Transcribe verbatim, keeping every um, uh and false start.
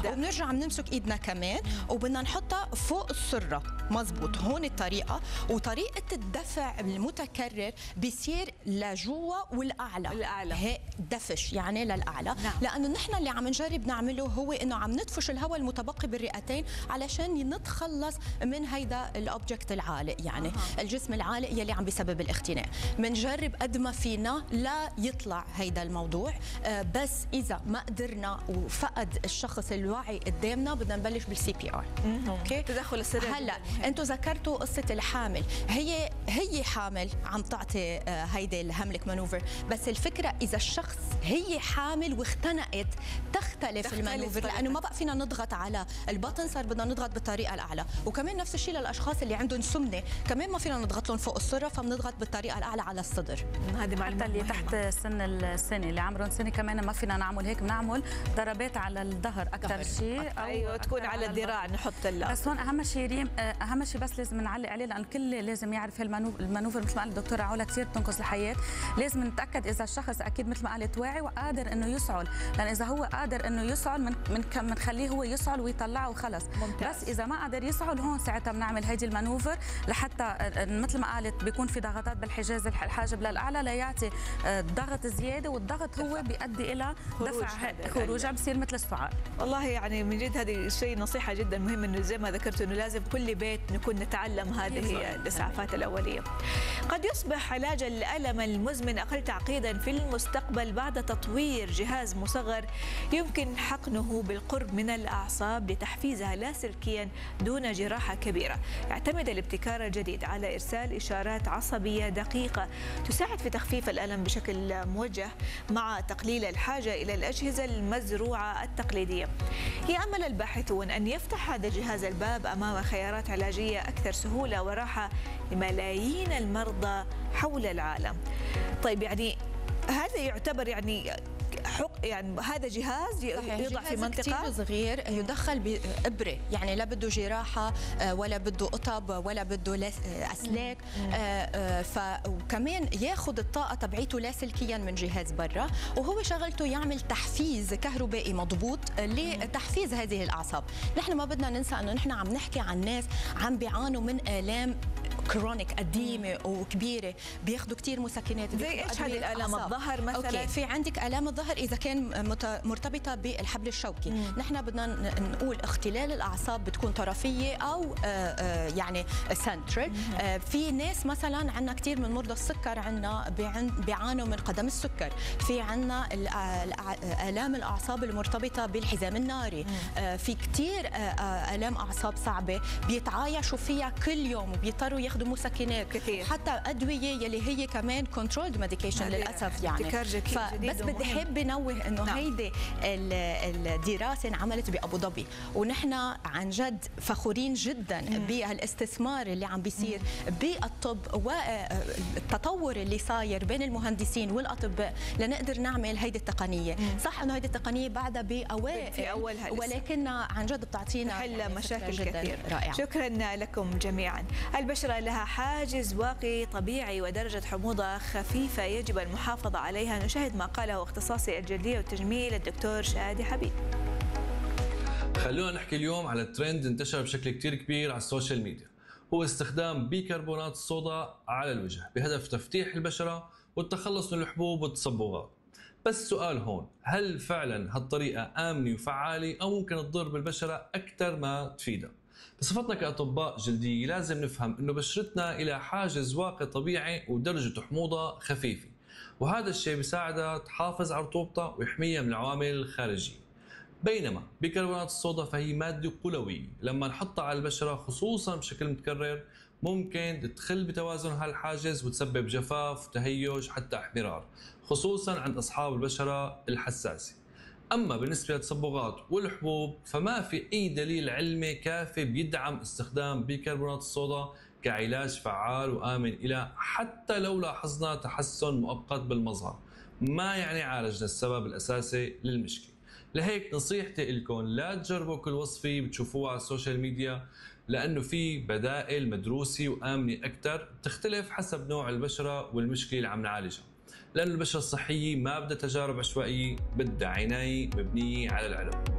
وبنرجع بنمسك ايدنا كمان وبدنا نحطها فوق السره. مزبوط، هون الطريقه. وطريقه الدفع المتكرر بيصير لجوا والاعلى، الاعلى هيك دفش يعني للاعلى. نعم. لانه نحن اللي عم نجرب نعمله هو انه عم ندفش الهواء المتبقي بالرئتين علشان نتخلص من هيدا الاوبجكت العالق، يعني آه. الجسم العالق يلي عم بيسبب الاختناق. بنجرب قد ما فينا لا يطلع هيدا الموضوع، آه بس اذا ما قدرنا وفقد الشخص الوعي قدامنا بدنا نبلش بالسي بي ار. اوكي، تدخل السريري. هلا انتم ذكرتوا قصه الحامل، هي هي حامل عم تعطي آه هيدي الهاملك مانوفر، بس الفكره اذا الشخص هي حامل واختنقت تختلف, تختلف المانوفر، لانه ما بقى فينا نضغط على البطن، صار بدنا نضغط بالطريقه الاعلى. وكمان نفس الشيء للاشخاص اللي عندهم سمنه، كمان ما فينا نضغط لهم فوق السره، فبنضغط بالطريقه الاعلى على الصدر. هذه معلومه. حتى اللي تحت سن السنه، اللي عمرهم سنه كمان ما فينا نعمل هيك، بنعمل ضربات على الظهر اكثر شيء، او ايوه تكون على الذراع نحط اللقطة. بس هون اهم شيء ريم، اهم شيء بس لازم نعلق عليه، لان الكل لازم يعرف المانوفر. مثل ما قالت الدكتوره علا كثير بتنقذ الحياه. لازم نتاكد اذا الشخص اكيد مثل ما قالت واعي وقادر انه يسعل، لان اذا هو قادر انه يسعل من بنخليه هو يسعل ويطلعه وخلص. ممتاز. بس اذا ما قادر يسعل، هون ساعتها بنعمل هيدي المانوفر لحتى مثل ما قالت بيكون في ضغطات بالحجاز الحاجب للاعلى ليعطي ضغط زياده، والضغط هو بيؤدي الى دفع خروجها، بصير مثل السعال. والله يعني من جد هذه شيء نصيحه جدا مهم، انه زي ما ذكرت انه لازم كل بيت نكون نتعلم هذه الاسعافات الاوليه. قد يصبح علاج الالم المزمن اقل تعقيدا في المستقبل بعد تطوير جهاز مصغر يمكن حقنه بالقرب من الاعصاب لتحفيزها لاسلكيا دون جراحه كبيره. يعتمد الابتكار الجديد على ارسال اشارات عصبيه دقيقه تساعد في تخفيف الالم بشكل موجه مع تقليل الحاجه الى الاجهزه المزروعه التقليديه. يأمل الباحثون ان يفتح هذا الجهاز الباب امام خيارات علاجيه اكثر سهوله وراحه لملايين المرضى حول العالم. طيب يعني هذا يعتبر يعني حق يعني هذا جهاز يوضع في منطقه كثير صغير، يدخل بابره، يعني لا بده جراحه ولا بده قطب ولا بده اسلاك، فكمان ياخذ الطاقه تبعيته لاسلكيا من جهاز برا، وهو شغلته يعمل تحفيز كهربائي مضبوط لتحفيز هذه الاعصاب. نحن ما بدنا ننسى انه نحن عم نحكي عن ناس عم بيعانوا من الام كرونيك قديمه وكبيره، بياخذوا كثير مسكنات. زي ايش هذه الالام؟ الظهر مثلا؟ أوكي. في عندك الام الظهر اذا كان مرتبطه بالحبل الشوكي. مم. نحن بدنا نقول اختلال الاعصاب بتكون طرفيه او يعني سنترال. في ناس مثلا عندنا كثير من مرضى السكر، عندنا بيعانوا من قدم السكر. في عندنا الام الاعصاب المرتبطه بالحزام الناري. مم. في كثير الام اعصاب صعبه بيتعايشوا فيها كل يوم وبيضطروا ياخذوا مسكنات كثير، حتى ادويه يلي هي كمان كنترولد ميديكيشن للاسف يعني. فبس بدي احب نوه انه نعم. هيدي الدراسه انعملت بابو ظبي، ونحن عن جد فخورين جدا بهالاستثمار اللي عم بيصير بالطب والتطور اللي صاير بين المهندسين والاطباء لنقدر نعمل هيدي التقنيه. مم. صح انه هيدي التقنيه بعدها باوائل في اولها، ولكن عن جد بتعطينا حل مشاكل كثير رائعه. شكرا لكم جميعا. البشره لها حاجز واقي طبيعي ودرجه حموضه خفيفه يجب المحافظه عليها. نشاهد ما قاله اختصاصي الجلديه والتجميل الدكتور شادي حبيب. خلونا نحكي اليوم على ترند انتشر بشكل كتير كبير على السوشيال ميديا، هو استخدام بيكربونات الصودا على الوجه بهدف تفتيح البشرة والتخلص من الحبوب والتصبغات. بس السؤال هون، هل فعلا هالطريقة آمنة وفعالة أو ممكن تضر بالبشرة أكثر ما تفيدها؟ بصفتنا كأطباء جلدية لازم نفهم إنه بشرتنا إلى حاجز واقي طبيعي ودرجة حموضة خفيفة، وهذا الشيء بيساعدها تحافظ على رطوبتها ويحميها من العوامل الخارجية. بينما بيكربونات الصودا فهي مادة قلوية، لما نحطها على البشرة خصوصا بشكل متكرر ممكن تخل بتوازن هالحاجز وتسبب جفاف وتهيج حتى احمرار، خصوصا عند أصحاب البشرة الحساسة. أما بالنسبة للتصبغات والحبوب فما في أي دليل علمي كافي بيدعم استخدام بيكربونات الصودا كعلاج فعال وآمن إلى، حتى لو لاحظنا تحسن مؤقت بالمظهر ما يعني عالجنا السبب الأساسي للمشكلة. لهيك نصيحتي لكم لا تجربوا كل وصفة بتشوفوها على السوشيال ميديا، لأنه في بدائل مدروسة وآمنة أكثر تختلف حسب نوع البشرة والمشكلة اللي عم نعالجها، لأن البشرة الصحية ما بدها تجارب عشوائية، بدها عناية مبنية على العلم.